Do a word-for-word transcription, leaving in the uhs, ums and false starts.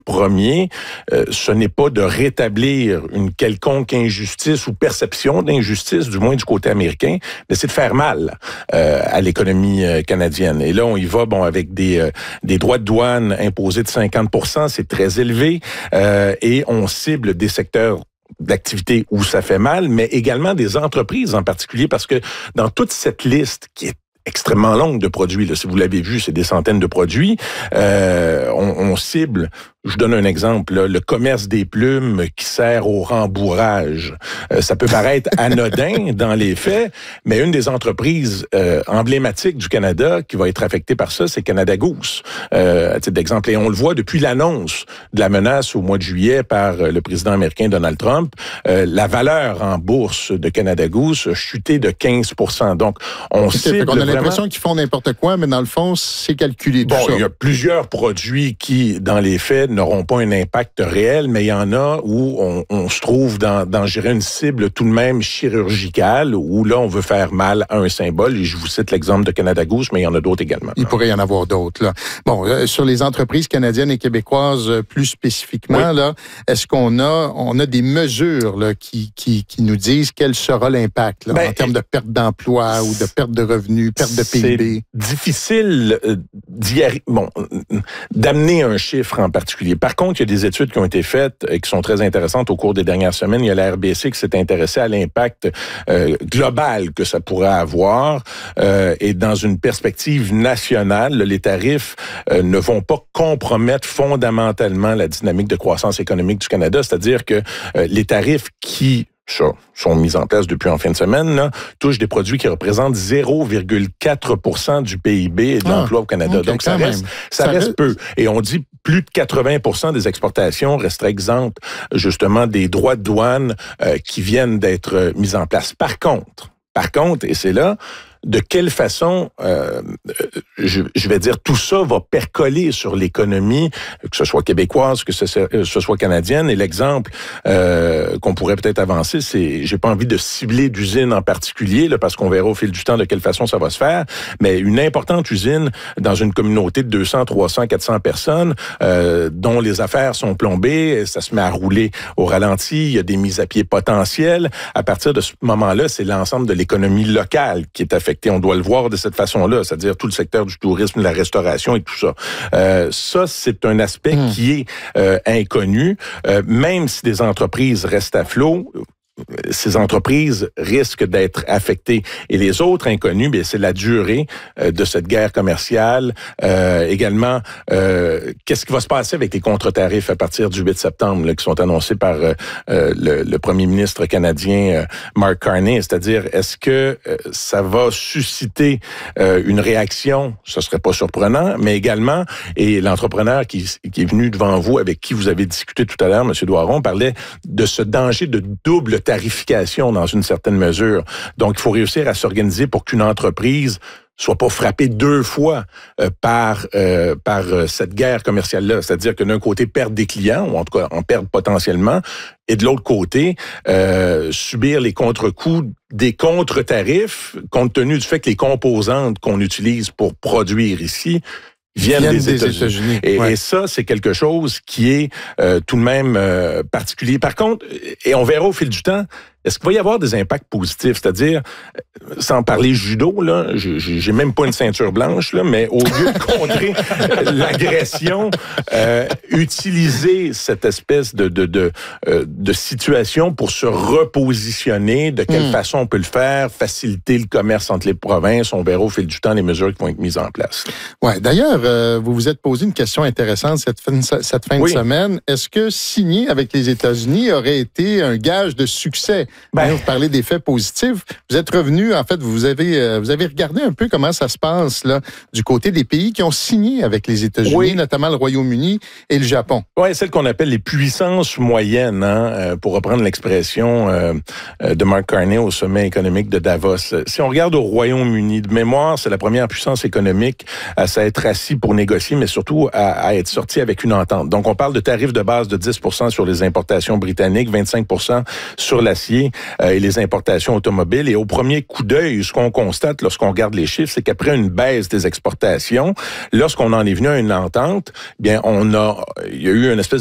premier, euh, ce n'est pas de rétablir une quelconque injustice ou perception d'injustice, du moins du côté américain, mais c'est de faire mal euh, à l'économie euh, canadienne. Et là, on y va bon avec des euh, des droits de douane imposés de cinquante pour cent, c'est très élevé, euh, et on cible des secteurs d'activité où ça fait mal, mais également des entreprises en particulier, parce que dans toute cette liste qui est extrêmement longue de produits, là, si vous l'avez vu, c'est des centaines de produits, euh, on, on cible, je donne un exemple, là, le commerce des plumes qui sert au rembourrage. Euh, ça peut paraître anodin dans les faits, mais une des entreprises euh, emblématiques du Canada qui va être affectée par ça, c'est Canada Goose, euh, à titre d'exemple. Et on le voit depuis l'annonce de la menace au mois de juillet par le président américain Donald Trump, euh, la valeur en bourse de Canada Goose a chuté de quinze pour cent. Donc, on okay, cible on a vraiment... l'impression qu'ils font n'importe quoi, mais dans le fond, c'est calculé tout bon, ça. Il y a plusieurs produits qui, dans les faits, n'auront pas un impact réel, mais il y en a où on, on se trouve dans, dans je dirais, une cible tout de même chirurgicale, où là, on veut faire mal à un symbole. Et je vous cite l'exemple de Canada Goose, mais il y en a d'autres également. Il pourrait y en avoir d'autres, là. Bon, euh, sur les entreprises canadiennes et québécoises, euh, plus spécifiquement, oui. là, est-ce qu'on a, on a des mesures là, qui, qui, qui nous disent quel sera l'impact là, ben, en termes de perte d'emploi ou de perte de revenus, perte de P I B? C'est difficile euh, d'y arri- bon, euh, d'amener un chiffre en particulier. Par contre, il y a des études qui ont été faites et qui sont très intéressantes au cours des dernières semaines. Il y a la R B C qui s'est intéressée à l'impact euh, global que ça pourrait avoir. Euh, et dans une perspective nationale, les tarifs euh, ne vont pas compromettre fondamentalement la dynamique de croissance économique du Canada. C'est-à-dire que euh, les tarifs qui Ça, sont mis en place depuis en fin de semaine, là, touchent des produits qui représentent zéro virgule quatre pour cent du P I B et de ah, l'emploi au Canada. Okay, donc, ça reste, ça, ça reste, reste peu. Et on dit plus de quatre-vingts pour cent des exportations resteraient exemptes, justement, des droits de douane euh, qui viennent d'être euh, mis en place. Par contre, par contre, et c'est là, de quelle façon, euh, je, je vais dire, tout ça va percoler sur l'économie, que ce soit québécoise, que ce, ce soit canadienne. Et l'exemple euh, qu'on pourrait peut-être avancer, c'est, j'ai pas envie de cibler d'usine en particulier, là, parce qu'on verra au fil du temps de quelle façon ça va se faire, mais une importante usine dans une communauté de deux cents, trois cents, quatre cents personnes, euh, dont les affaires sont plombées, ça se met à rouler au ralenti, il y a des mises à pied potentielles. À partir de ce moment-là, c'est l'ensemble de l'économie locale qui est affectée. On doit le voir de cette façon-là, c'est-à-dire tout le secteur du tourisme, de la restauration et tout ça. Euh, ça, c'est un aspect mmh. qui est euh, inconnu. Euh, même si des entreprises restent à flot, ces entreprises risquent d'être affectées. Et les autres inconnus, bien, c'est la durée euh, de cette guerre commerciale. Euh, également, euh, qu'est-ce qui va se passer avec les contre-tarifs à partir du huit septembre, là, qui sont annoncés par euh, le, le premier ministre canadien euh, Mark Carney? C'est-à-dire, est-ce que euh, ça va susciter euh, une réaction? Ce serait pas surprenant, mais également, et l'entrepreneur qui, qui est venu devant vous, avec qui vous avez discuté tout à l'heure, M. Doiron, parlait de ce danger de double tarification dans une certaine mesure. Donc, il faut réussir à s'organiser pour qu'une entreprise soit pas frappée deux fois euh, par euh, par euh, cette guerre commerciale-là. C'est-à-dire que d'un côté, perdre des clients, ou en tout cas en perdre potentiellement, et de l'autre côté, euh, subir les contre-coups des contre-tarifs, compte tenu du fait que les composantes qu'on utilise pour produire ici viennent, viennent des, des États-Unis. États-Unis. Et, ouais. et ça, c'est quelque chose qui est euh, tout de même euh, particulier. Par contre, et on verra au fil du temps, est-ce qu'il va y avoir des impacts positifs? C'est-à-dire, sans parler judo, là, j'ai même pas une ceinture blanche, là, mais au lieu de contrer l'agression, euh, utiliser cette espèce de, de, de, euh, de situation pour se repositionner, de quelle mmh. façon on peut le faire, faciliter le commerce entre les provinces. On verra au fil du temps les mesures qui vont être mises en place. Ouais. D'ailleurs, euh, vous vous êtes posé une question intéressante cette fin, cette fin oui. de semaine. Est-ce que signer avec les États-Unis aurait été un gage de succès? Ben, vous parlez des faits positifs. Vous êtes revenu, en fait, vous avez euh, vous avez regardé un peu comment ça se passe là du côté des pays qui ont signé avec les États-Unis, oui. notamment le Royaume-Uni et le Japon. Oui, celle qu'on appelle les puissances moyennes, hein, pour reprendre l'expression euh, de Mark Carney au sommet économique de Davos. Si on regarde au Royaume-Uni, de mémoire, c'est la première puissance économique à s'être assis pour négocier, mais surtout à, à être sorti avec une entente. Donc, on parle de tarifs de base de dix pour cent sur les importations britanniques, vingt-cinq pour cent sur l'acier, particulier euh, et les importations automobiles. Et au premier coup d'œil, ce qu'on constate lorsqu'on regarde les chiffres, c'est qu'après une baisse des exportations, lorsqu'on en est venu à une entente, bien, on a, il y a eu une espèce